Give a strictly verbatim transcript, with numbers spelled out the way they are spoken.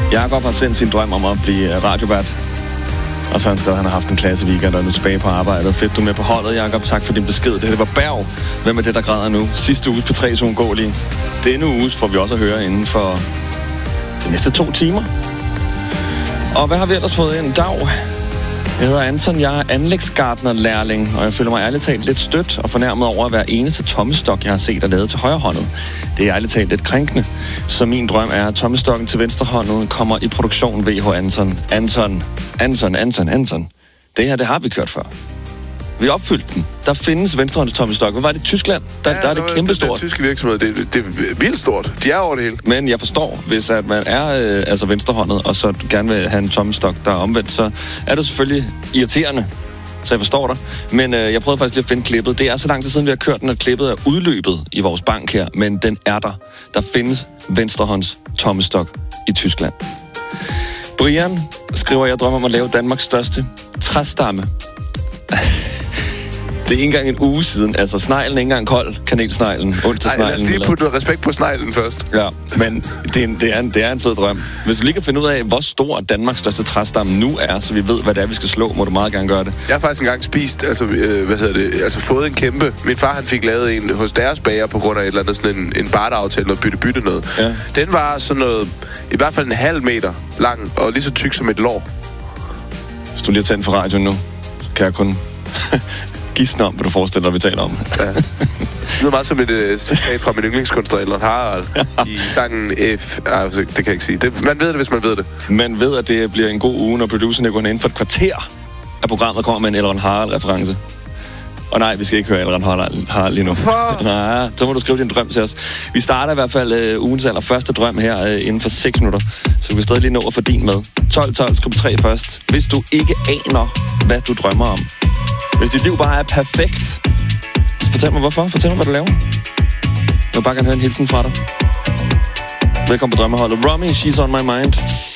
Jakob har sendt sin drøm om at blive radiovært. Og så har han skrevet, at han har haft en klasse weekend og er nu tilbage på arbejdet. Fedt, du er med på holdet, Jakob. Tak for din besked. Det her var Berg. Hvem er det, der græder nu? Sidste uges P tre uundgåelige. Denne uges får vi også at høre inden for de næste to timer. Og hvad har vi ellers fået ind? Dag. Jeg hedder Anton, jeg er anlægsgartnerlærling, og jeg føler mig ærligt talt lidt stødt og fornærmet over at være eneste tommestok, jeg har set og lavet til højrehåndet. Det er ærligt talt lidt krænkende, så min drøm er, at tommestokken til venstrehåndet kommer i produktion V H Anton. Anton, Anton, Anton, Anton. Det her, det har vi kørt før. Vi har opfyldt den. Der findes venstrehånds tommestok. Hvad var det i Tyskland? Der, ja, der er det kæmpestort. Det er tyske virksomhed. Det, det er vildt stort. De er over det hele. Men jeg forstår, hvis at man er øh, altså venstrehåndet, og så gerne vil have en tommestok, der er omvendt, så er det selvfølgelig irriterende. Så jeg forstår dig. Men øh, jeg prøvede faktisk lige at finde klippet. Det er så lang tid siden, vi har kørt den, at klippet er udløbet i vores bank her. Men den er der. Der findes venstrehånds tommestok i Tyskland. Brian skriver, jeg drømmer om at lave Danmarks største træstamme. Det er ikke engang en uge siden. Altså, sneglen er ikke engang kold. Kanelsneglen, onsdagsneglen. Nej, lad os lige putte noget respekt på sneglen først. Ja, men det er, en, det, er en, det er en fed drøm. Hvis du lige kan finde ud af, hvor stor Danmarks største træstamme nu er, så vi ved, hvad det er, vi skal slå, må du meget gerne gøre det. Jeg har faktisk engang spist, altså, øh, hvad hedder det, altså fået en kæmpe. Min far, han fik lavet en hos deres bager på grund af et eller andet, sådan en, en barteraftale, noget bytte-bytte noget. Ja. Den var sådan noget, i hvert fald en halv meter lang, og lige så tyk som et lår. Hvis du lige har tændt for radioen nu, så kan jeg kun... gisne om, hvad du forestiller dig, vi taler om. Ja. Det er meget som et uh, citat fra min yndlingskunstner, Elron Harald, i sangen F... Ah, det kan jeg ikke sige. Det, man ved det, hvis man ved det. Man ved, at det bliver en god uge, når producerne går ind for et kvarter af programmet kommer med en Elron Harald-reference. Og nej, vi skal ikke høre Elron Harald lige nu. Hvorfor? Nej, så må du skrive din drøm til os. Vi starter i hvert fald uh, ugens allerførste drøm her uh, inden for seks minutter, så vi kan stadig lige nå at få din med. tolv tolv, skriv tre først. Hvis du ikke aner, hvad du drømmer om, hvis dit liv bare er perfekt, så fortæl mig hvorfor. Fortæl mig, hvad du laver. Jeg vil bare gerne høre en hilsen fra dig. Velkommen på drømmeholdet. Romy, She's on My Mind.